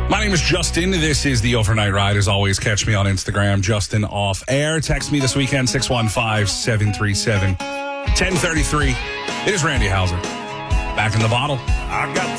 My name is Justin. This is the Overnight Ride. As always, catch me on Instagram, Justin Off Air. Text me this weekend, 615-737-1033. It is Randy Hauser. Back in the bottle. I got